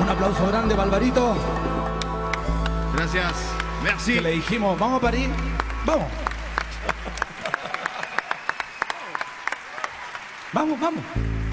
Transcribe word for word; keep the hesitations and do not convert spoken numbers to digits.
Un aplauso grande para Alvarito. Gracias. Merci. Que le dijimos, vamos a París. Vamos. Vamos, vamos.